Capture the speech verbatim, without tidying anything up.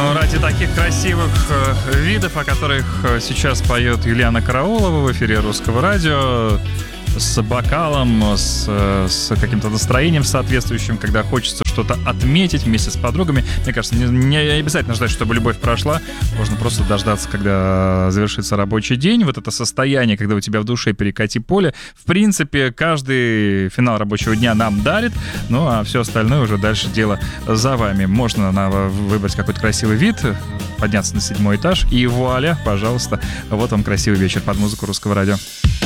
Ну, ради таких красивых э, видов, о которых э, сейчас поет Юлиана Караулова в эфире Русского радио, с бокалом, с, с каким-то настроением соответствующим, когда хочется что-то отметить вместе с подругами. Мне кажется, не, не обязательно ждать, чтобы любовь прошла. Можно просто дождаться, когда завершится рабочий день. Вот это состояние, когда у тебя в душе перекати поле. В принципе, каждый финал рабочего дня нам дарит. Ну, а все остальное уже дальше дело за вами. Можно на, выбрать какой-то красивый вид, подняться на седьмой этаж, и вуаля, пожалуйста, вот вам красивый вечер под музыку Русского радио.